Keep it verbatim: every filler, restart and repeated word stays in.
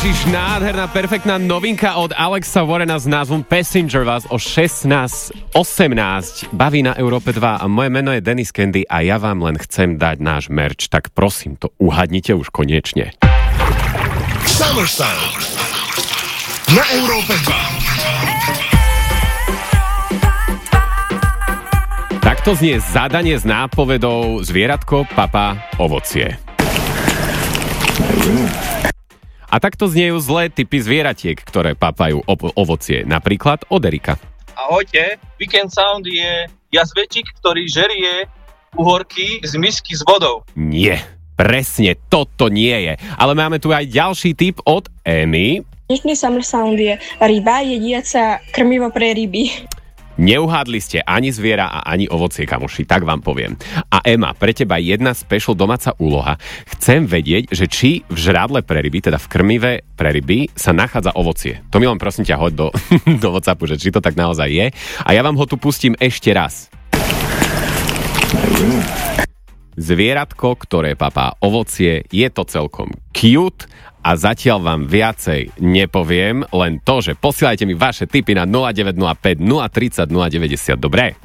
Čiž nádherná, perfektná novinka od Alexa Warrena s názvom Passenger vás o šestnásť osemnásť baví na Európe dva a moje meno je Dennis Candy a ja vám len chcem dať náš merch, tak prosím, to uhadnite už konečne. Summer Sound na Európe dva. Takto znie zadanie s nápovedou zvieratko, papa, ovocie. A takto zniejú zlé typy zvieratiek, ktoré papajú o- ovocie. Napríklad od Erika. Ahojte, Weekend Sound je jazvečík, ktorý žerie uhorky z misky s vodou. Nie, presne toto nie je. Ale máme tu aj ďalší tip od Emy. Dnešný Summer Sound je ryba jediaca krmivo pre ryby. Neuhádli ste ani zviera a ani ovocie, kamoši, tak vám poviem. A Ema, pre teba jedna special domáca úloha. Chcem vedieť, že či v žrádle pre ryby, teda v krmive pre ryby, sa nachádza ovocie. To mi len prosím ťa hoď do, do WhatsAppu, že či to tak naozaj je. A ja vám ho tu pustím ešte raz. Zvieratko, ktoré papá ovocie, je to celkom cute a zatiaľ vám viacej nepoviem, len to, že posielajte mi vaše tipy na nula deväť nula päť, nula tri nula, nula deväťdesiat, dobre?